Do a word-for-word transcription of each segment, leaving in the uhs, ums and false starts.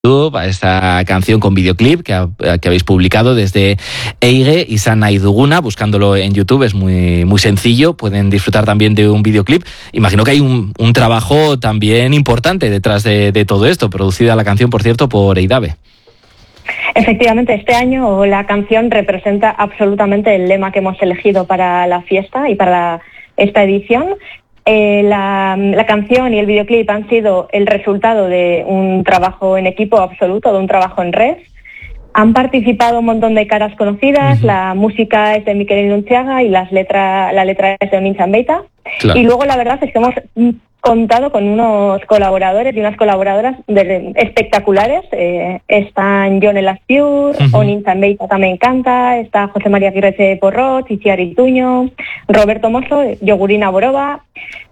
a esta canción con videoclip que, ha, que habéis publicado desde Eige izan nahi duguna, buscándolo en YouTube es muy, muy sencillo, pueden disfrutar también de un videoclip. Imagino que hay un, un trabajo también importante detrás de, de todo esto, producida la canción, por cierto, por Eidabe. Efectivamente, este año la canción representa absolutamente el lema que hemos elegido para la fiesta y para esta edición. Eh, la, la canción y el videoclip han sido el resultado de un trabajo en equipo absoluto, de un trabajo en red. Han participado un montón de caras conocidas, uh-huh. La música es de Mikel Iruntziaga y las letra, la letra es de Onin Txanbeita. Claro. Y luego la verdad es que hemos contado con unos colaboradores y unas colaboradoras de, espectaculares. Eh, están Jon Elaspiur, uh-huh. Onin Txanbeita también canta, está José María Aguirre Porrot, Itziar Ituño, Roberto Mosso, Yogurina Boroba.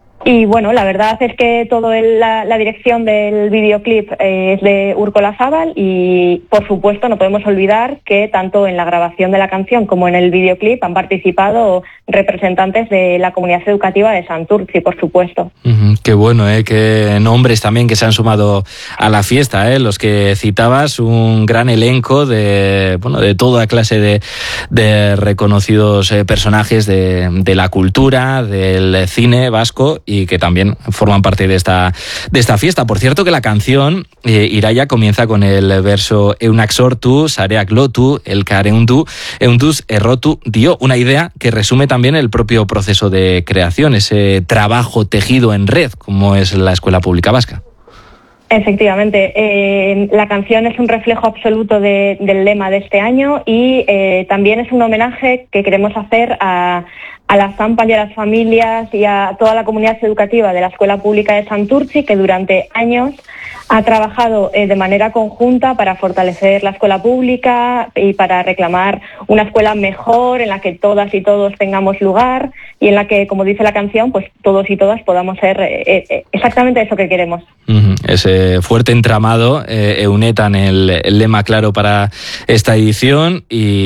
Y bueno, la verdad es que todo el, la, la dirección del videoclip eh, es de Urkola Zabal y por supuesto no podemos olvidar que tanto en la grabación de la canción como en el videoclip han participado representantes de la comunidad educativa de Santurtzi, por supuesto. Uh-huh, qué bueno, ¿eh? Qué nombres también que se han sumado a la fiesta, ¿eh? Los que citabas, un gran elenco de bueno de toda clase de, de reconocidos eh, personajes de, de la cultura, del cine vasco, y que también forman parte de esta, de esta fiesta. Por cierto que la canción, eh, Iraia, comienza con el verso Eunak sortu, sareak lotu, elkarreundu, eunduz errotu dio, una idea que resume también el propio proceso de creación, ese trabajo tejido en red, como es la Escuela Pública Vasca. Efectivamente, eh, la canción es un reflejo absoluto de, del lema de este año y eh, también es un homenaje que queremos hacer a, a las zampas y a las familias y a toda la comunidad educativa de la Escuela Pública de Santurtzi, que durante años ha trabajado eh, de manera conjunta para fortalecer la escuela pública y para reclamar una escuela mejor en la que todas y todos tengamos lugar y en la que, como dice la canción, pues todos y todas podamos ser eh, eh, exactamente eso que queremos. Uh-huh. Ese fuerte entramado, eh, eunetan el, el lema claro para esta edición,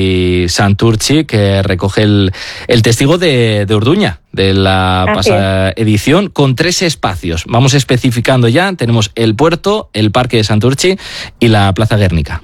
y Santurtzi, que recoge el, el testigo de, de Urduña, de la Así pasada es. edición, con tres espacios. Vamos especificando ya, tenemos el puerto, el parque de Santurtzi y la Plaza Guernica.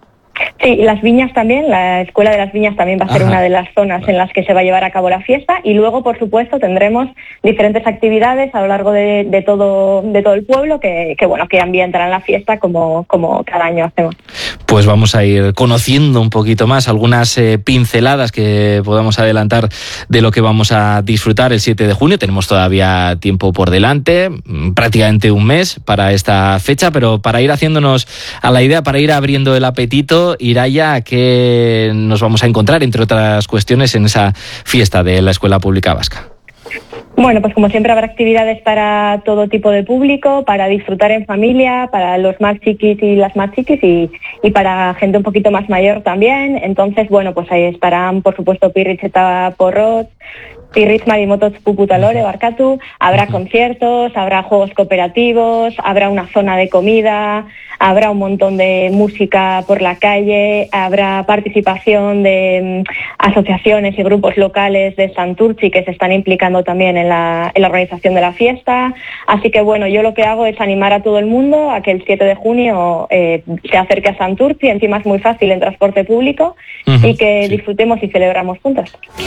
Sí, y las viñas también, la Escuela de las Viñas también va a ser Ajá. una de las zonas en las que se va a llevar a cabo la fiesta, y luego, por supuesto, tendremos diferentes actividades a lo largo de, de todo de todo el pueblo que, que bueno que ambientarán la fiesta como, como cada año hacemos. Pues vamos a ir conociendo un poquito más, algunas eh, pinceladas que podamos adelantar de lo que vamos a disfrutar el siete de junio. Tenemos todavía tiempo por delante, prácticamente un mes para esta fecha, pero para ir haciéndonos a la idea, para ir abriendo el apetito, Iraia, ¿qué nos vamos a encontrar, entre otras cuestiones, en esa fiesta de la Escuela Pública Vasca? Bueno, pues como siempre habrá actividades para todo tipo de público, para disfrutar en familia, para los más chiquis y las más chiquis y, y para gente un poquito más mayor también. Entonces, bueno, pues ahí estarán, por supuesto, Pirritz eta Porrot, Pirritz Marimotoz Puputalore, Barkatu, habrá conciertos, habrá juegos cooperativos, habrá una zona de comida, habrá un montón de música por la calle, habrá participación de um, asociaciones y grupos locales de Santurtzi que se están implicando también en la, en la organización de la fiesta. Así que bueno, yo lo que hago es animar a todo el mundo a que el siete de junio eh, se acerque a Santurtzi, encima es muy fácil en transporte público, uh-huh, y que sí. disfrutemos y celebramos juntos.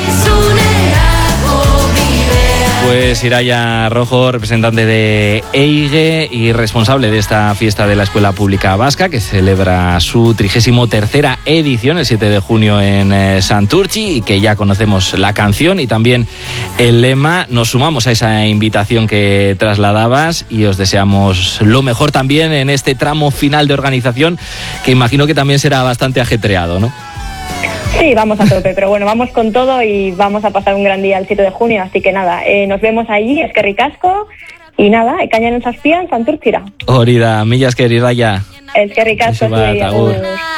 Pues Iraia Rojo, representante de Eige y responsable de esta fiesta de la Escuela Pública Vasca, que celebra su trigésimo tercera edición el siete de junio en eh, Santurtzi, y que ya conocemos la canción y también el lema. Nos sumamos a esa invitación que trasladabas y os deseamos lo mejor también en este tramo final de organización, que imagino que también será bastante ajetreado, ¿no? Sí, vamos a tope, pero bueno, vamos con todo y vamos a pasar un gran día el siete de junio, así que nada, eh, nos vemos allí, eskerrik asko, y nada, ekainaren zazpian Santurtzira. Hori da, mila esker, Iraia. Eskerrik asko, zuei, agur.